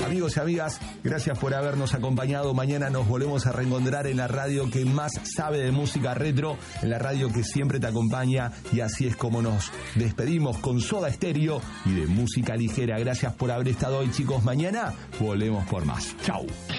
Amigos y amigas, gracias por habernos acompañado. Mañana nos volvemos a reencontrar en la radio que más sabe de música retro, en la radio que siempre te acompaña, y así es como nos despedimos con Soda Stereo y de música ligera. Gracias por haber estado hoy, chicos. Mañana volvemos por más. Chau.